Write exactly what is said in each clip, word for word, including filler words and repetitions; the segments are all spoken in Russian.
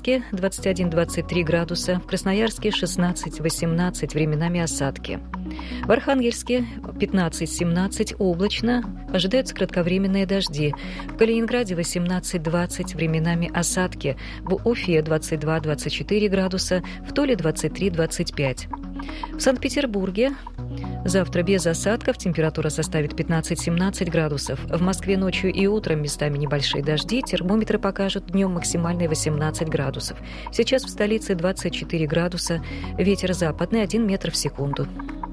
Ижевске двадцать один - двадцать три градуса, в Красноярске шестнадцать - восемнадцать, временами осадки. В Архангельске пятнадцать - семнадцать, облачно, ожидаются кратковременные дожди. В Калининграде восемнадцать - двадцать, временами осадки. В Уфе двадцать два - двадцать четыре градуса, в Туле двадцать три - двадцать пять. В Санкт-Петербурге завтра без осадков, температура составит пятнадцать - семнадцать градусов. В Москве ночью и утром местами небольшие дожди, термометры покажут днем максимальные восемнадцать градусов. Сейчас в столице двадцать четыре градуса, ветер западный один метр в секунду.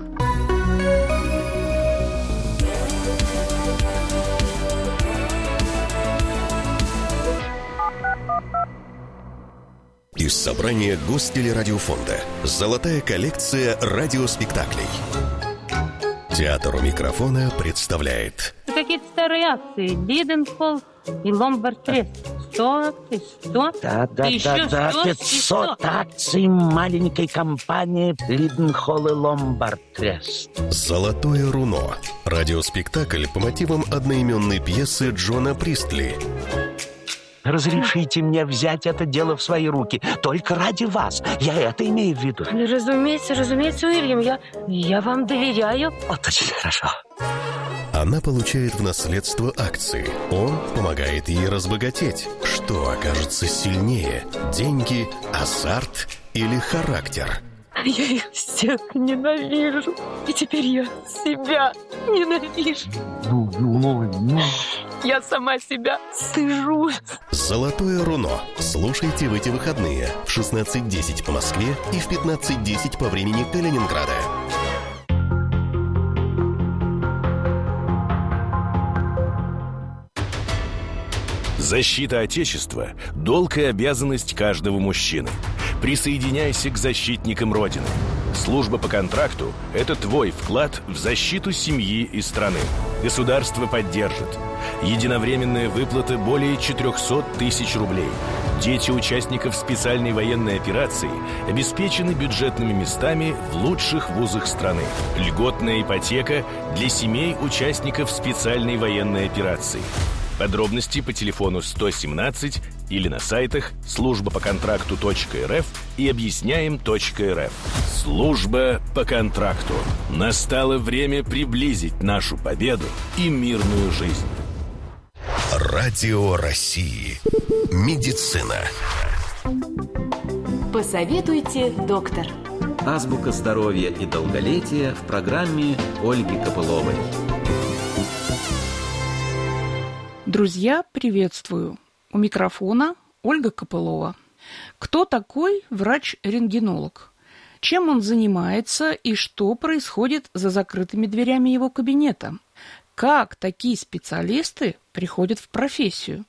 Из собрания Гостелерадиофонда «Золотая коллекция радиоспектаклей». Театр у микрофона представляет. Какие-то старые акции. Лиденхолл и Ломбард Трест. Сто акций, сто. Да, да, да, да, пятьсот акций маленькой компании Лиденхолл и Ломбард Трест. «Золотое руно». Радиоспектакль по мотивам одноименной пьесы Джона Пристли. Разрешите мне взять это дело в свои руки. Только ради вас. Я это имею в виду. Разумеется, разумеется, Уильям. Я, я вам доверяю. Вот очень хорошо. Она получает в наследство акции. Он помогает ей разбогатеть. Что окажется сильнее? Деньги, азарт или характер? Я их всех ненавижу. И теперь я себя ненавижу. Ну, ну, ну. Я сама себя стыжусь. «Золотое руно». Слушайте в эти выходные в шестнадцать десять по Москве и в пятнадцать десять по времени Калининграда. Защита Отечества – долг и обязанность каждого мужчины. Присоединяйся к защитникам Родины. Служба по контракту – это твой вклад в защиту семьи и страны. Государство поддержит. Единовременная выплата более четыреста тысяч рублей. Дети участников специальной военной операции обеспечены бюджетными местами в лучших вузах страны. Льготная ипотека для семей участников специальной военной операции. Подробности по телефону сто семнадцать или на сайтах служба по контракту точка эр эф и объясняем точка эр эф. Служба по контракту. Настало время приблизить нашу победу и мирную жизнь. Радио России. Медицина. Посоветуйте, доктор. Азбука здоровья и долголетия в программе Ольги Копыловой. Друзья, приветствую. У микрофона Ольга Копылова. Кто такой врач-рентгенолог? Чем он занимается и что происходит за закрытыми дверями его кабинета? Как такие специалисты приходят в профессию?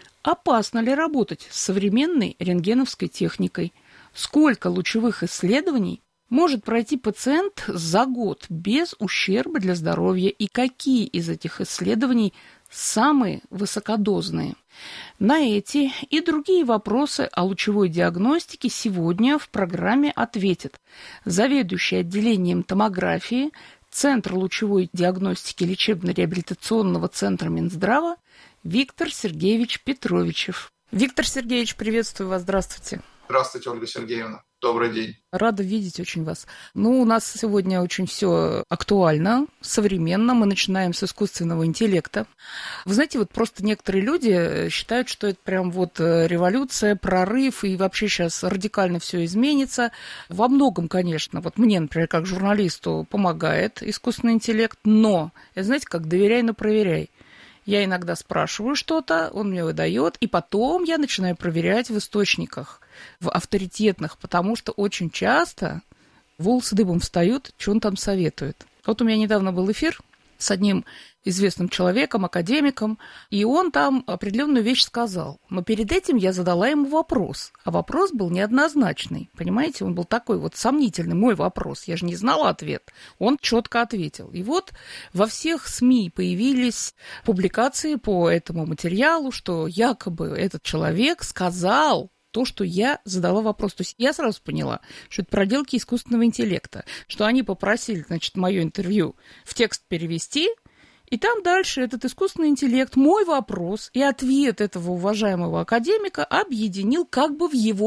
Опасно ли работать с современной рентгеновской техникой? Сколько лучевых исследований может пройти пациент за год без ущерба для здоровья и какие из этих исследований самые высокодозные? На эти и другие вопросы о лучевой диагностике сегодня в программе ответит заведующий отделением томографии Центра лучевой диагностики лечебно-реабилитационного центра Минздрава Виктор Сергеевич Петровичев. Виктор Сергеевич, приветствую вас, здравствуйте. Здравствуйте, Ольга Сергеевна. Добрый день. Рада видеть очень вас. Ну, у нас сегодня очень все актуально, современно. Мы начинаем с искусственного интеллекта. Вы знаете, вот просто некоторые люди считают, что это прям вот революция, прорыв, и вообще сейчас радикально все изменится. Во многом, конечно, вот мне, например, как журналисту помогает искусственный интеллект, но, это, знаете, как доверяй, но проверяй. Я иногда спрашиваю что-то, он мне выдает, и потом я начинаю проверять в источниках, в авторитетных, потому что очень часто волосы дыбом встают, что он там советует. Вот у меня недавно был эфир с одним известным человеком, академиком, и он там определенную вещь сказал. Но перед этим я задала ему вопрос, а вопрос был неоднозначный, понимаете, он был такой вот сомнительный, мой вопрос, я же не знала ответ, он четко ответил. И вот во всех СМИ появились публикации по этому материалу, что якобы этот человек сказал то, что я задала вопрос. То есть я сразу поняла, что это проделки искусственного интеллекта, что они попросили, значит, мое интервью в текст перевести, и там дальше этот искусственный интеллект мой вопрос и ответ этого уважаемого академика объединил как бы в его